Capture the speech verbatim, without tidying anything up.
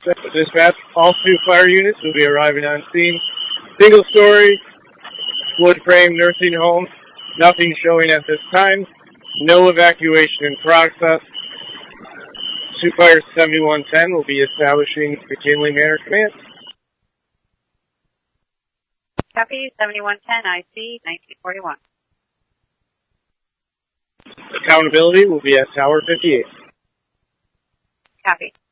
Dispatch, all two fire units will be arriving on scene. Single story, wood frame nursing home. Nothing showing at this time. No evacuation in process. Sioux Fire seventy-one ten will be establishing McKinley Manor Command. Copy, seventy-one ten, I C, nineteen forty-one. Accountability will be at Tower fifty-eight. Copy.